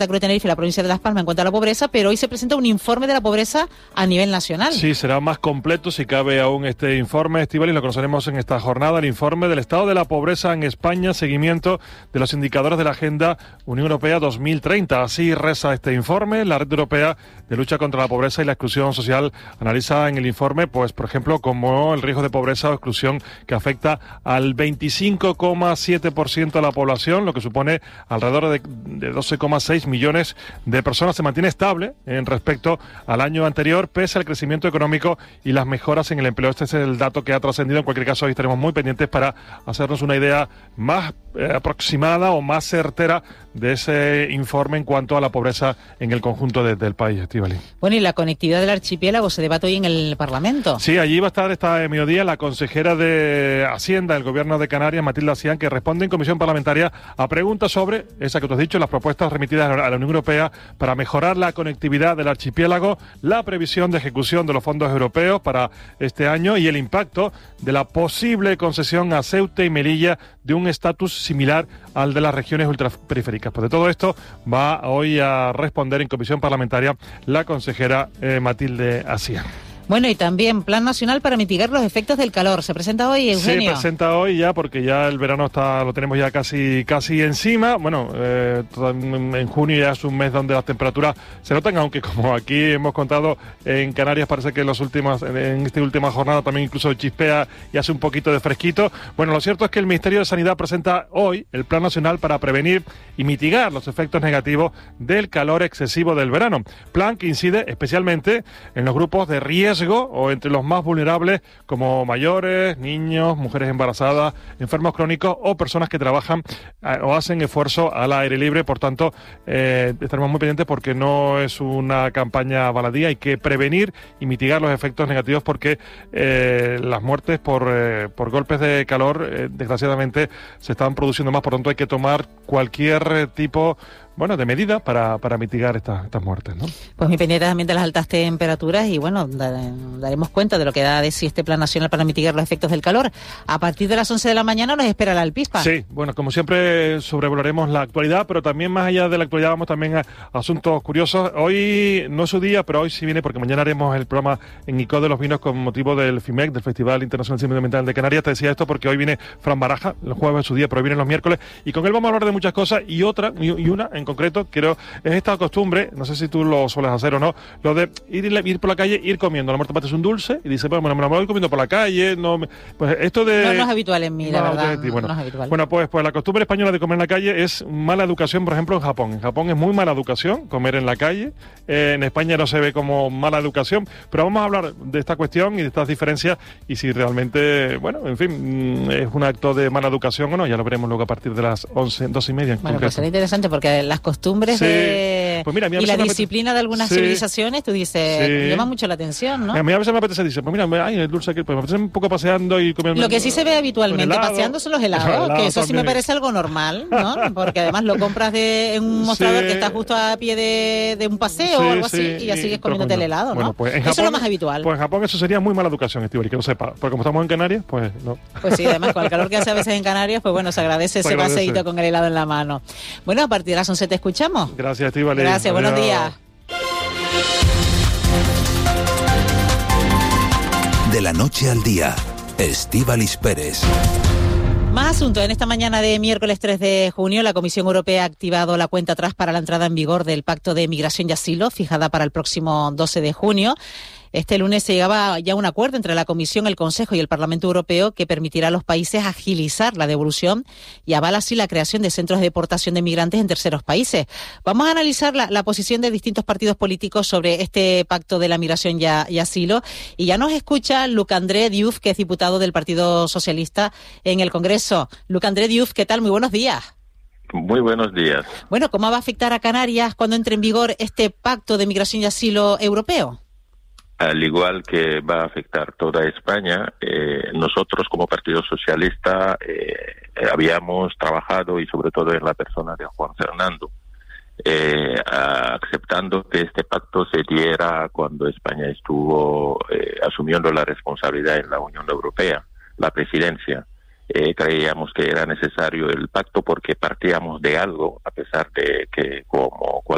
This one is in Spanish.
Cruz de Tenerife y la provincia de Las Palmas en cuanto a la pobreza, pero hoy se presenta un informe de la pobreza a nivel nacional. Sí, será más completo si cabe aún este informe, Estíbaliz, lo conoceremos en esta jornada, el informe del estado de la pobreza en España, seguimiento de los indicadores de la Agenda Unión Europea 2030. Así reza este informe. La Red Europea de Lucha contra la Pobreza y la Exclusión Social analiza en el informe, pues, por ejemplo, como el riesgo de pobreza o exclusión que afecta al 25,7% de la población, lo que supone alrededor de 12,6 millones de personas, se mantiene estable en respecto al año anterior, pese al crecimiento económico y las mejoras en el empleo. Este es el dato que ha trascendido. En cualquier caso, hoy estaremos muy pendientes para hacernos una idea más aproximada o más certera de ese informe en cuanto a la pobreza en el conjunto del país, Estíbaliz. Bueno, y la conectividad del archipiélago se debate hoy en el Parlamento. Sí, allí va a estar esta mediodía la consejera de Hacienda del Gobierno de Canarias, Matilde Acián, que responde en comisión parlamentaria a preguntas sobre esa que tú has dicho, las propuestas remitidas a la Unión Europea para mejorar la conectividad del archipiélago, la previsión de ejecución de los fondos europeos para este año y el impacto de la posible concesión a Ceuta y Melilla de un estatus similar al de las regiones ultraperiféricas. Pues de todo esto va hoy a responder en comisión parlamentaria la consejera Matilde Acián. Bueno, y también Plan Nacional para mitigar los efectos del calor. ¿Se presenta hoy, Eugenio? Se presenta hoy ya, porque ya el verano lo tenemos ya casi encima. Bueno, en junio ya es un mes donde las temperaturas se notan, aunque como aquí hemos contado, en Canarias parece que en esta última jornada también incluso chispea y hace un poquito de fresquito. Bueno, lo cierto es que el Ministerio de Sanidad presenta hoy el Plan Nacional para prevenir y mitigar los efectos negativos del calor excesivo del verano. Plan que incide especialmente en los grupos de riesgo o entre los más vulnerables, como mayores, niños, mujeres embarazadas, enfermos crónicos o personas que trabajan o hacen esfuerzo al aire libre. Por tanto, estaremos muy pendientes porque no es una campaña baladí. Hay que prevenir y mitigar los efectos negativos porque las muertes por golpes de calor, desgraciadamente, se están produciendo más. Por tanto, hay que tomar cualquier tipo de medida para mitigar estas muertes, ¿no? Pues muy pendiente también de las altas temperaturas y daremos cuenta de lo que da de sí este Plan Nacional para mitigar los efectos del calor. A partir de las 11 de la mañana nos espera la Alpispa. Sí, bueno, como siempre sobrevolaremos la actualidad, pero también más allá de la actualidad vamos también a asuntos curiosos. Hoy no es su día, pero hoy sí viene porque mañana haremos el programa en ICO de los vinos con motivo del FIMEC, del Festival Internacional de Cine Medioambiental de Canarias. Te decía esto porque hoy viene Fran Baraja, el jueves es su día, pero hoy vienen los miércoles, y con él vamos a hablar de muchas cosas y una en concreto, creo, es esta costumbre, no sé si tú lo sueles hacer o no, lo de ir por la calle, ir comiendo. A lo mejor te pates un dulce y dices, bueno, me lo voy comiendo por la calle. Pues esto de... No es habitual en mí, la verdad. No es habitual. Bueno, pues la costumbre española de comer en la calle es mala educación, por ejemplo, en Japón. En Japón es muy mala educación comer en la calle. En España no se ve como mala educación, pero vamos a hablar de esta cuestión y de estas diferencias y si realmente, en fin, es un acto de mala educación o no. Ya lo veremos luego a partir de las 12:30. Bueno, pues será interesante porque las costumbres pues mira, y la disciplina de algunas civilizaciones, tú dices, llama mucho la atención, ¿no? A mí a veces me apetece decir, pues mira, el dulce aquí, pues me apetece un poco paseando y comiendo. Lo que sí se ve habitualmente paseando son los helados, que eso sí me parece algo normal, ¿no? Porque además lo compras en un mostrador que está justo a pie de un paseo o algo así, y ya sigues comiéndote el helado, ¿no? Bueno, pues en Japón, eso es lo más habitual. Pues en Japón eso sería muy mala educación, Estíbaliz, que lo sepa, porque como estamos en Canarias, pues no. Pues sí, además con el calor que hace a veces en Canarias, pues se agradece ese paseíto con el helado en la mano. Bueno, a partir de las 11 te escuchamos. Gracias, Estíbaliz. Gracias, buenos días. De la noche al día, Estíbaliz Pérez. Más asuntos. En esta mañana de miércoles 3 de junio, la Comisión Europea ha activado la cuenta atrás para la entrada en vigor del Pacto de Migración y Asilo, fijada para el próximo 12 de junio. Este lunes se llegaba ya a un acuerdo entre la Comisión, el Consejo y el Parlamento Europeo que permitirá a los países agilizar la devolución y avala así la creación de centros de deportación de migrantes en terceros países. Vamos a analizar la posición de distintos partidos políticos sobre este pacto de la migración y asilo. Y ya nos escucha Luc-André Diouf, que es diputado del Partido Socialista en el Congreso. Luc-André Diouf, ¿qué tal? Muy buenos días. Muy buenos días. Bueno, ¿cómo va a afectar a Canarias cuando entre en vigor este pacto de migración y asilo europeo? Al igual que va a afectar toda España, nosotros como Partido Socialista habíamos trabajado, y sobre todo en la persona de Juan Fernando, aceptando que este pacto se diera cuando España estuvo asumiendo la responsabilidad en la Unión Europea, la presidencia. Creíamos que era necesario el pacto porque partíamos de algo, a pesar de que como